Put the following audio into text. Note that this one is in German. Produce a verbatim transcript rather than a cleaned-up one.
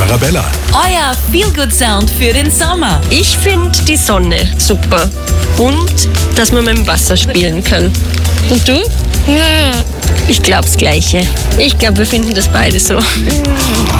Arabella. Euer Feel-Good-Sound für den Sommer. Ich finde die Sonne super. Und dass man mit dem Wasser spielen kann. Und du? Ich glaube das Gleiche. Ich glaube, wir finden das beide so.